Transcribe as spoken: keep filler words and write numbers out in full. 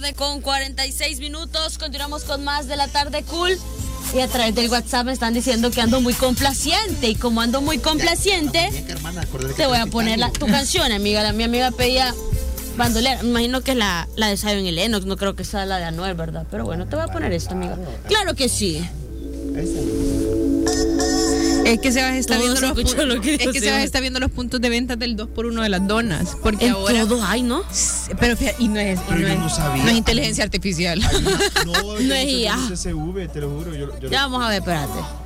Con cuarenta y seis minutos, continuamos con más de la tarde cool. Y a través del WhatsApp me están diciendo que ando muy complaciente. Y como ando muy complaciente, te voy a poner la, tu canción, amiga. La, mi amiga pedía bandolera. Me imagino que es la, la de Zion y Lennox. No creo que sea la de Anuel, ¿verdad? Pero bueno, te voy a poner esto, amiga. Claro que sí. Es que se va a estar viendo los pu- lo que es que se va a estar viendo los puntos de venta del dos por uno de las donas, porque en ahora todo hay, ¿no? Pero fíjate, y no es, y Pero no, yo es no sabía. no es inteligencia artificial. No, No es I A. C S V, te lo juro. Yo, yo Ya vamos a ver, espérate.